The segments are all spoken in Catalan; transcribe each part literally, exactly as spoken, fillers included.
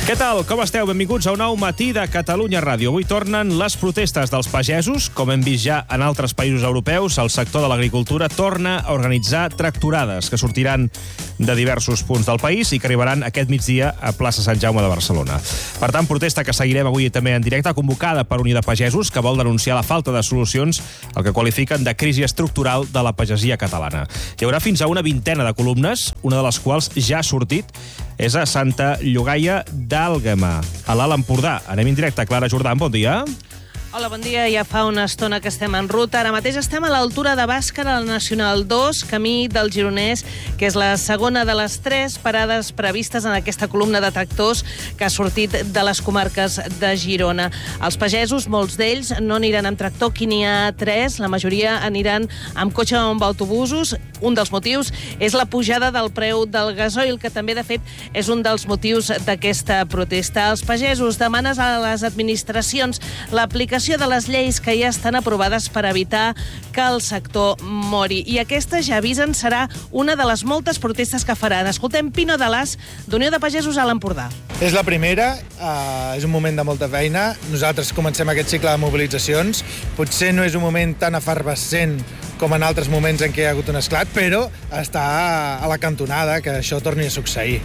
Què tal? Com esteu? Benvinguts a un nou matí de Catalunya Ràdio. Avui tornen les protestes dels pagesos. Com hem vist ja en altres països europeus, el sector de l'agricultura torna a organitzar tractorades que sortiran de diversos punts del país i que arribaran aquest migdia a plaça Sant Jaume de Barcelona. Per tant, protesta que seguirem avui també en directe, convocada per Unió de Pagesos, que vol denunciar la falta de solucions al que qualifiquen de crisi estructural de la pagesia catalana. Hi haurà fins a una vintena de columnes, una de les quals ja ha sortit, és a Santa Llogaia d'Àlguema, a l'Alt Empordà. Anem en directe. Clara Jordà, bon dia. Hola, bon dia. Ja fa una estona que estem en ruta. Ara mateix estem a l'altura de Bàscara, al Nacional dos, camí del Gironès, que és la segona de les tres parades previstes en aquesta columna de tractors que ha sortit de les comarques de Girona. Els pagesos, molts d'ells, no aniran amb tractor, aquí n'hi ha tres. La majoria aniran amb cotxe o amb autobusos. Un dels motius és la pujada del preu del gasoil, que també, de fet, és un dels motius d'aquesta protesta. Els pagesos demanen a les administracions l'aplicació de les lleis que ja estan aprovades per evitar que el sector mori. I aquesta, ja avisen, serà una de les moltes protestes que faran. Escoltem Pino Dalàs, d'Unió de Pagesos a l'Empordà. És la primera, uh, és un moment de molta feina. Nosaltres comencem aquest cicle de mobilitzacions. Potser no és un moment tan efervescent com en altres moments en què hi ha hagut un esclat, però està a la cantonada que això torni a succeir.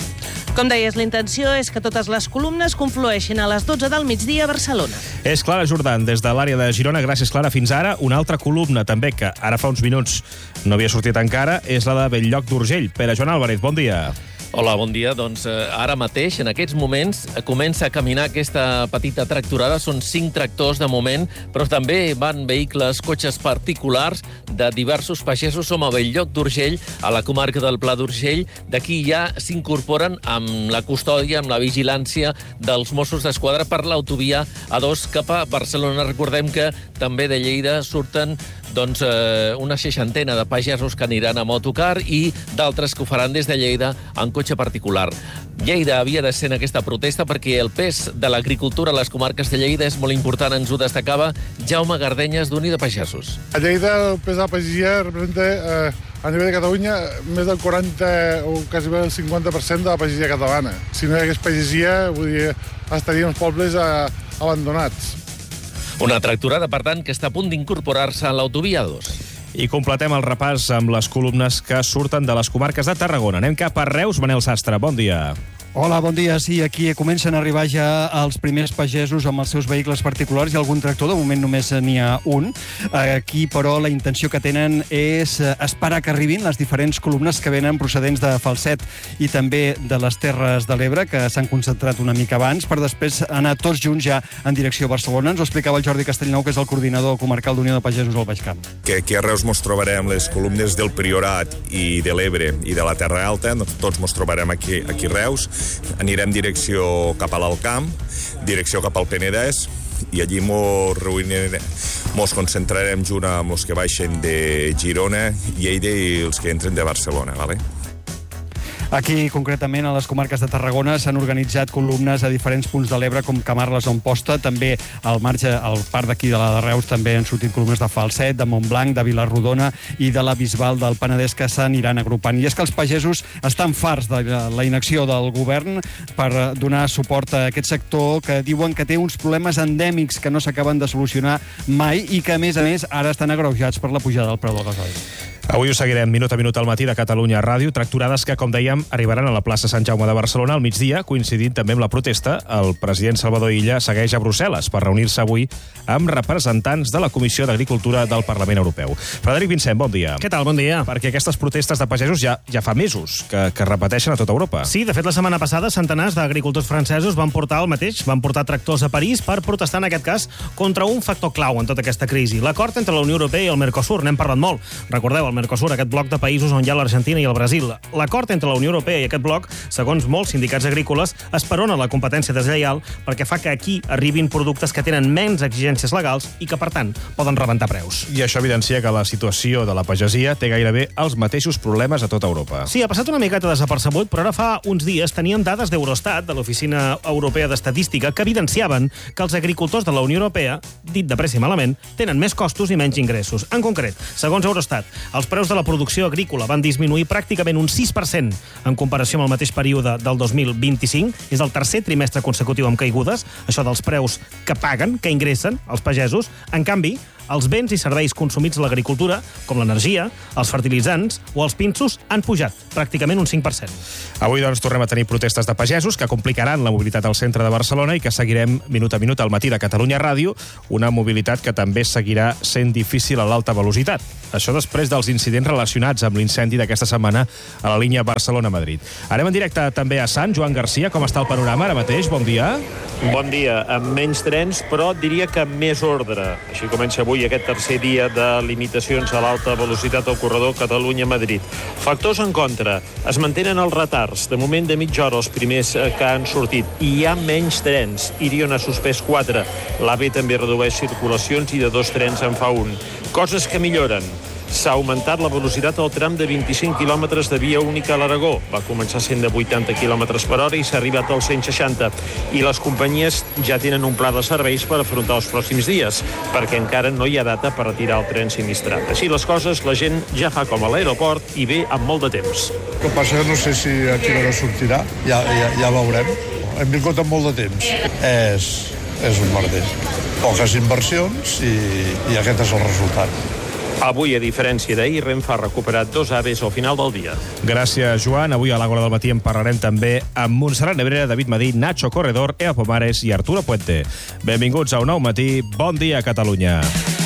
Com deies, la intenció és que totes les columnes conflueixin a les dotze del migdia a Barcelona. És Clara Jordan, des de l'àrea de Girona. Gràcies, Clara. Fins ara, una altra columna, també, que ara fa uns minuts no havia sortit encara, és la de Bell-lloc d'Urgell. Pere Joan Álvarez, bon dia. Hola, bon dia. Doncs eh, ara mateix, en aquests moments, eh, comença a caminar aquesta petita tractorada. Són cinc tractors de moment, però també van vehicles, cotxes particulars de diversos pagesos. Som a Bell-lloc d'Urgell, a la comarca del Pla d'Urgell. D'aquí ja s'incorporen amb la custòdia, amb la vigilància dels Mossos d'Esquadra per l'autovia A dos cap a Barcelona. Recordem que també de Lleida surten doncs, eh, una seixantena de pagesos que aniran a motocar i d'altres que ho faran des de Lleida en cotxe particular. Lleida havia de ser en aquesta protesta perquè el pes de l'agricultura a les comarques de Lleida és molt important, ens ho destacava Jaume Gardenyes, d'Unió de Pagesos. A Lleida el pes de la pagesia representa eh, a nivell de Catalunya més del quaranta o quasi el cinquanta per cent de la pagesia catalana. Si no hi hagués pagesia, vull dir, estarien els pobles eh, abandonats. Una tractorada, per tant, que està a punt d'incorporar-se a l'autovia A dos. I completem el repàs amb les columnes que surten de les comarques de Tarragona. Anem cap a Reus. Manel Sastre, bon dia. Hola, bon dia. Sí, aquí comencen a arribar ja els primers pagesos amb els seus vehicles particulars i algun tractor. De moment només n'hi ha un. Aquí, però, la intenció que tenen és esperar que arribin les diferents columnes que venen procedents de Falset i també de les Terres de l'Ebre, que s'han concentrat una mica abans, per després anar tots junts ja en direcció a Barcelona. Ens ho explicava el Jordi Castellnou, que és el coordinador comarcal d'Unió de Pagesos al Baix Camp. Que aquí a Reus mos trobarem les columnes del Priorat i de l'Ebre i de la Terra Alta. Tots mos trobarem aquí, aquí a Reus. Anirem direcció cap a l'Alt Camp, direcció cap al Penedès, i allí mos reunirem, mos concentrarem junt amb els que baixen de Girona, Lleida i els que entren de Barcelona, ¿vale? Aquí, concretament, a les comarques de Tarragona, s'han organitzat columnes a diferents punts de l'Ebre, com Camarles o Amposta. També al marge, al parc d'aquí de la de Reus, també han sortit columnes de Falset, de Montblanc, de Vilarrodona i de la Bisbal del Penedès, que s'aniran agrupant. I és que els pagesos estan farts de la inacció del govern per donar suport a aquest sector, que diuen que té uns problemes endèmics que no s'acaben de solucionar mai i que, a més a més, ara estan agreujats per la pujada del preu del gasoil. Avui us seguirem minut a minut al matí de Catalunya Ràdio. Tractorades que, com dèiem, arribaran a la plaça Sant Jaume de Barcelona al migdia, coincidint també amb la protesta. El president Salvador Illa segueix a Brussel·les per reunir-se avui amb representants de la Comissió d'Agricultura del Parlament Europeu. Frederic Vincent, bon dia. Què tal? Bon dia. Perquè aquestes protestes de pagesos ja ja fa mesos que, que repeteixen a tota Europa. Sí, de fet, la setmana passada centenars d'agricultors francesos van portar el mateix, van portar tractors a París per protestar, en aquest cas, contra un factor clau en tota aquesta crisi. L'acord entre la Unió Europea i el Mercosur. N'hem parlat molt. Recordeu, el Mercosur, aquest bloc de països on hi ha l'Argentina i el Brasil. L'acord entre la Unió Europea i aquest bloc, segons molts sindicats agrícoles, esperona la competència deslleial perquè fa que aquí arribin productes que tenen menys exigències legals i que, per tant, poden rebentar preus. I això evidencia que la situació de la pagesia té gairebé els mateixos problemes a tota Europa. Sí, ha passat una miqueta desapercebut, però ara fa uns dies teníem dades d'Eurostat, de l'Oficina Europea d'Estadística, que evidenciaven que els agricultors de la Unió Europea, dit de pressa i malament, tenen més costos i menys ingressos. En concret, segons Eurostat, els Els preus de la producció agrícola van disminuir pràcticament un sis per cent en comparació amb el mateix període del dos mil vint-i-cinc. És el tercer trimestre consecutiu amb caigudes, això dels preus que paguen, que ingressen els pagesos. En canvi, els béns i serveis consumits a l'agricultura, com l'energia, els fertilitzants o els pinsos, han pujat pràcticament un cinc per cent. Avui, doncs, tornem a tenir protestes de pagesos que complicaran la mobilitat al centre de Barcelona i que seguirem minut a minut al matí de Catalunya Ràdio, una mobilitat que també seguirà sent difícil a l'alta velocitat. Això després dels incidents relacionats amb l'incendi d'aquesta setmana a la línia Barcelona-Madrid. Anem en directe també a Sant. Joan Garcia, com està el panorama ara mateix? Bon dia. Bon dia. Amb menys trens, però diria que amb més ordre. Així comença avui aquest tercer dia de limitacions a l'alta velocitat al corredor Catalunya-Madrid. Factors en contra. Es mantenen els retards. De moment de mitja hora els primers que han sortit. I hi ha menys trens. Irion ha suspès quatre. L'A V E també redueix circulacions i de dos trens en fa un. Coses que milloren. S'ha augmentat la velocitat al tram de vint-i-cinc quilòmetres de via única a l'Aragó. Va començar sent de vuitanta quilòmetres per hora i s'ha arribat als cent seixanta. I les companyies ja tenen un pla de serveis per afrontar els pròxims dies, perquè encara no hi ha data per retirar el tren sinistrat. Així les coses, la gent ja fa com a l'aeroport i ve amb molt de temps. El que passa que no sé si aquí no sortirà, ja, ja, ja veurem. Hem vingut amb molt de temps. És, és un merder. Poques inversions i, i aquest és el resultat. Avui, a diferència d'ahir, Renfe ha recuperat dos A V Es al final del dia. Gràcies, Joan. Avui a l'Àgora del Matí en parlarem també amb Montserrat Nebrera, David Madí, Nacho Corredor, Eva Pomares i Arturo Puente. Benvinguts a un nou matí. Bon dia, Catalunya.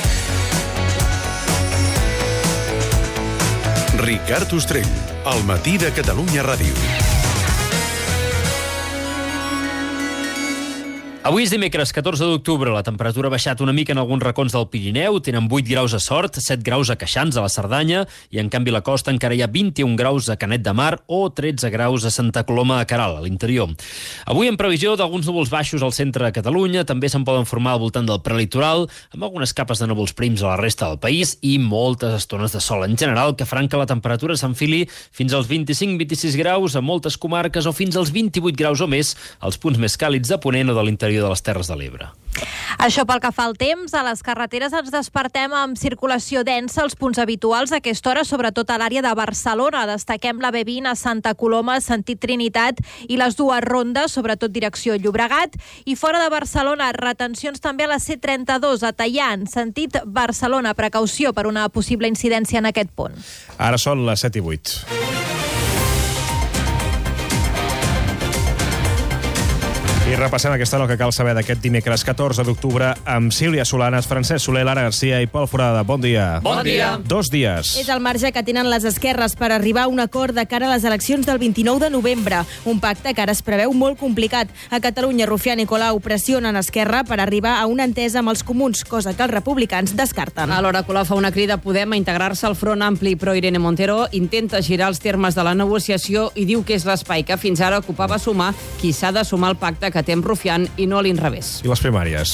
Ricard Ostrell, al matí de Catalunya Ràdio. Avui és dimecres, catorze d'octubre. La temperatura ha baixat una mica en alguns racons del Pirineu. Tenen vuit graus a Sort, set graus a Queixans, a la Cerdanya, i en canvi a la costa encara hi ha vint-i-un graus a Canet de Mar o tretze graus a Santa Coloma a Queralt, a l'interior. Avui, en previsió d'alguns núvols baixos al centre de Catalunya, també se'n poden formar al voltant del prelitoral, amb algunes capes de núvols prims a la resta del país i moltes estones de sol en general, que faran que la temperatura s'enfili fins als vint-i-cinc vint-i-sis graus a moltes comarques o fins als vint-i-vuit graus o més als punts més càlids de Ponent o de l'interior de les Terres de l'Ebre. Això pel que fa al temps, a les carreteres ens despertem amb circulació densa als punts habituals a aquesta hora, sobretot a l'àrea de Barcelona. Destaquem la B vint a Santa Coloma, sentit Trinitat, i les dues rondes, sobretot direcció Llobregat. I fora de Barcelona, retencions també a la C trenta-dos a Teià, sentit Barcelona. Precaució per una possible incidència en aquest pont. Ara són les set i vuit. I repassem aquesta hora que cal saber d'aquest dimecres catorze d'octubre amb Sílvia Solanes, Francesc Soler, Lara Garcia i Pol Forada. Bon dia. Bon dia. Dos dies. És el marge que tenen les esquerres per arribar a un acord de cara a les eleccions del vint-i-nou de novembre. Un pacte que ara es preveu molt complicat. A Catalunya, Rufián i Colau pressionen Esquerra per arribar a una entesa amb els comuns, cosa que els republicans descarten. Alhora, Colau fa una crida a Podem a integrar-se al Front Ampli, però Irene Montero intenta girar els termes de la negociació i diu que és l'espai que fins ara ocupava sumar qui s'ha de sumar al pacte que té amb Rufián i no a l'inrevés. I les primàries?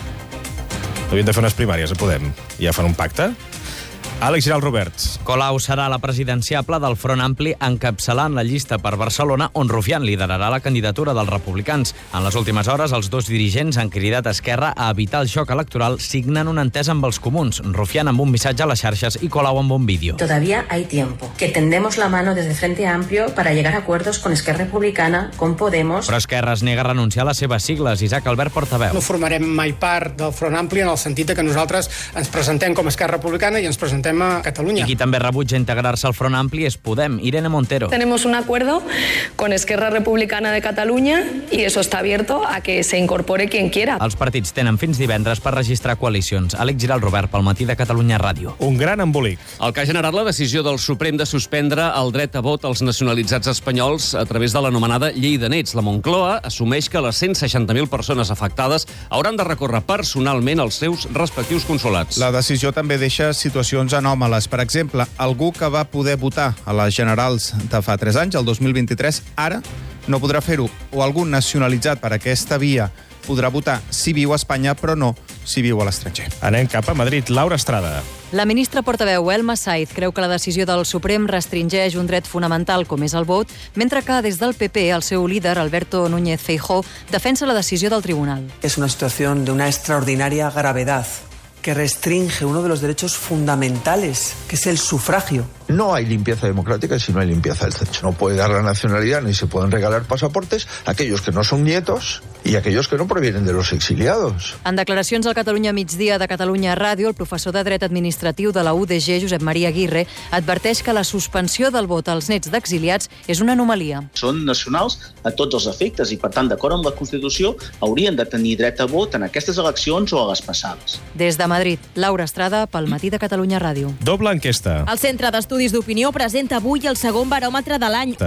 Havien de fer unes primàries a Podem. Ja fan un pacte? Àlex Giral Robert. Colau serà la presidenciable del Front Ampli encapçalant la llista per Barcelona, on Rufián liderarà la candidatura dels republicans. En les últimes hores, els dos dirigents han cridat a Esquerra a evitar el xoc electoral signant una entesa amb els comuns. Rufián amb un missatge a les xarxes i Colau amb un vídeo. Todavía hay tiempo. Que tendemos la mano desde Frente Amplio para llegar a acuerdos con Esquerra Republicana, con Podemos... Però Esquerra es nega a renunciar a les seves sigles. Isaac Albert, portaveu. No formarem mai part del Front Ampli en el sentit que nosaltres ens presentem com a Esquerra Republicana i ens presentem a Catalunya. I qui també rebutja integrar-se al Front Ampli és Podem, Irene Montero. Tenemos un acuerdo con Esquerra Republicana de Catalunya y eso está abierto a que se incorpore quien quiera. Els partits tenen fins divendres per registrar coalicions. Àlex Giral Robert, pel matí de Catalunya Ràdio. Un gran embolic. El que ha generat la decisió del Suprem de suspendre el dret a vot als nacionalitzats espanyols a través de l'anomenada Llei de Nets. La Moncloa assumeix que les cent seixanta mil persones afectades hauran de recórrer personalment als seus respectius consolats. La decisió també deixa situacions anòmales. Per exemple, algú que va poder votar a les generals de fa tres anys, el dos mil vint-i-tres, ara no podrà fer-ho. O algun nacionalitzat per aquesta via podrà votar si viu a Espanya, però no si viu a l'estranger. Anem cap a Madrid. Laura Estrada. La ministra portaveu Elma Saiz creu que la decisió del Suprem restringeix un dret fonamental com és el vot, mentre que des del P P el seu líder, Alberto Núñez Feijóo, defensa la decisió del tribunal. És una situació d'una extraordinària gravetat que restringe uno de los derechos fundamentales, que es el sufragio. No hay limpieza democrática si no hay limpieza del censo. No puede dar la nacionalidad ni se pueden regalar pasaportes a aquellos que no son nietos i aquells que no provienen de los exiliados. En declaracions al Catalunya Migdia de Catalunya Ràdio, el professor de dret administratiu de la U D G, Josep Maria Aguirre, adverteix que la suspensió del vot als nets d'exiliats és una anomalia. Són nacionals a tots els efectes i, per tant, d'acord amb la Constitució, haurien de tenir dret a vot en aquestes eleccions o a les passades. Des de Madrid, Laura Estrada, pel Matí de Catalunya Ràdio. Doble enquesta. El Centre d'Estudis d'Opinió presenta avui el segon baròmetre de l'any,